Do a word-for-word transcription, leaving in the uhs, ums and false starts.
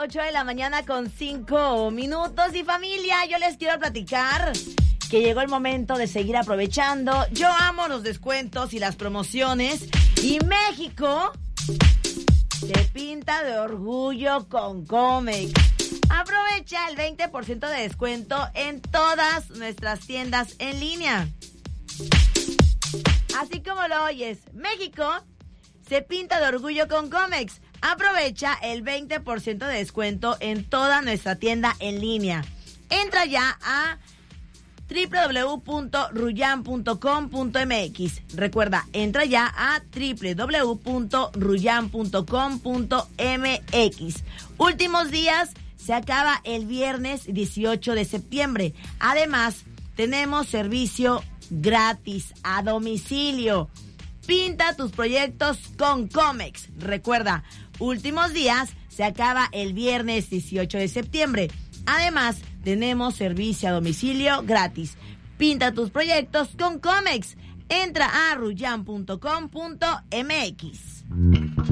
ocho de la mañana con cinco minutos. Y familia, yo les quiero platicar que llegó el momento de seguir aprovechando. Yo amo los descuentos y las promociones. Y México se pinta de orgullo con Comex. Aprovecha el veinte por ciento de descuento en todas nuestras tiendas en línea. Así como lo oyes, México se pinta de orgullo con Comex. Aprovecha el veinte por ciento de descuento en toda nuestra tienda en línea. Entra ya a doble u doble u doble u punto ruyan punto com punto m x. Recuerda, entra ya a doble u doble u doble u punto ruyan punto com punto m x. Últimos días, se acaba el viernes dieciocho de septiembre. Además, tenemos servicio gratis a domicilio. Pinta tus proyectos con Comex. Recuerda, últimos días, se acaba el viernes dieciocho de septiembre. Además, tenemos servicio a domicilio gratis. Pinta tus proyectos con Comex. Entra a ruyan punto com punto m x.